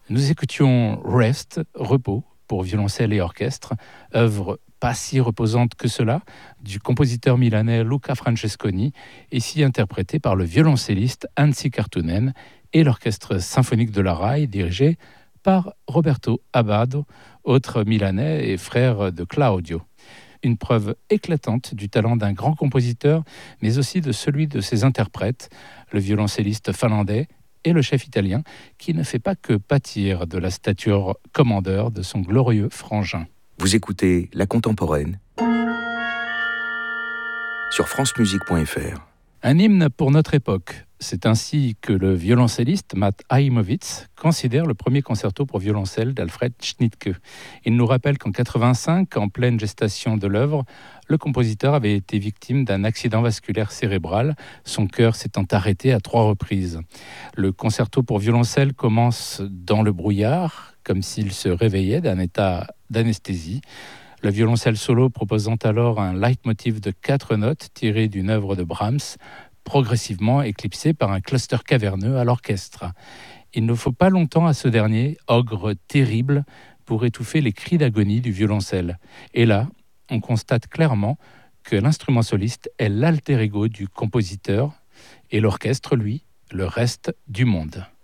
Nous écoutions Rest, repos, pour violoncelle et orchestre, œuvre pas si reposante que cela, du compositeur milanais Luca Francesconi, ici interprété par le violoncelliste Anssi Karttunen et l'orchestre symphonique de la RAI, dirigé par Roberto Abbado, autre milanais et frère de Claudio. Une preuve éclatante du talent d'un grand compositeur, mais aussi de celui de ses interprètes, le violoncelliste finlandais et le chef italien, qui ne fait pas que pâtir de la stature commandeur de son glorieux frangin. Vous écoutez La Contemporaine sur francemusique.fr. Un hymne pour notre époque. C'est ainsi que le violoncelliste Matt Heimowitz considère le premier concerto pour violoncelle d'Alfred Schnittke. Il nous rappelle qu'en 1985, en pleine gestation de l'œuvre, le compositeur avait été victime d'un accident vasculaire cérébral, son cœur s'étant arrêté à 3 reprises. Le concerto pour violoncelle commence dans le brouillard, comme s'il se réveillait d'un état d'anesthésie. Le violoncelle solo proposant alors un leitmotiv de 4 notes tiré d'une œuvre de Brahms, progressivement éclipsé par un cluster caverneux à l'orchestre. Il ne faut pas longtemps à ce dernier, ogre terrible, pour étouffer les cris d'agonie du violoncelle. Et là, on constate clairement que l'instrument soliste est l'alter ego du compositeur et l'orchestre, lui, le reste du monde.